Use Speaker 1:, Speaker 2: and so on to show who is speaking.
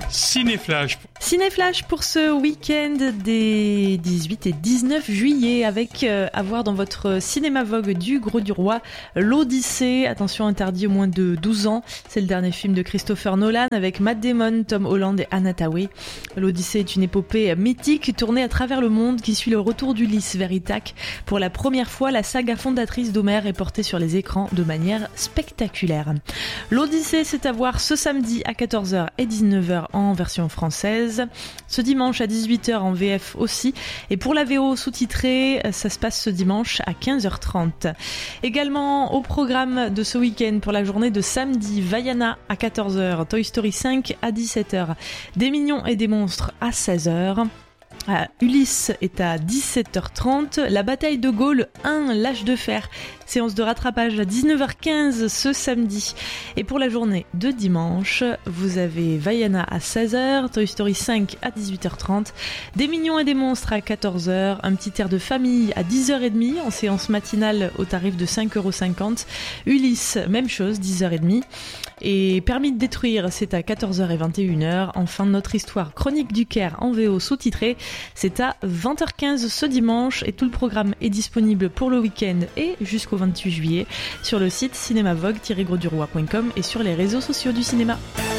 Speaker 1: Cinéflash.
Speaker 2: Cinéflash pour ce week-end des 18 et 19 juillet avec à voir dans votre cinéma Vogue du Gros du Roi l'Odyssée, attention interdit au moins de 12 ans. C'est le dernier film de Christopher Nolan avec Matt Damon, Tom Holland et Anna Thaoué. L'Odyssée est une épopée mythique tournée à travers le monde qui suit le retour d'Ulysse vers Ithaque. Pour la première fois, la saga fondatrice d'Homère est portée sur les écrans de manière spectaculaire. L'Odyssée, c'est à voir ce samedi à 14h et 19h en version française, ce dimanche à 18h en VF aussi, et pour la VO sous-titrée, ça se passe ce dimanche à 15h30. Également au programme de ce week-end pour la journée de samedi, Vaiana à 14h, Toy Story 5 à 17h, Des Mignons et des Monstres à 16h. Ulysse est à 17h30, la bataille de Gaulle 1, l'âge de fer, séance de rattrapage à 19h15 ce samedi. Et pour la journée de dimanche, vous avez Vaiana à 16h, Toy Story 5 à 18h30, Des Mignons et des Monstres à 14h, un petit air de famille à 10h30 en séance matinale au tarif de 5,50€, Ulysse, même chose, 10h30. Et Permis de détruire, c'est à 14h et 21h. Enfin, Notre histoire chronique du Caire en VO sous-titré, c'est à 20h15 ce dimanche et tout le programme est disponible pour le week-end et jusqu'au 28 juillet sur le site cinémavogue-grosduroy.com et sur les réseaux sociaux du cinéma.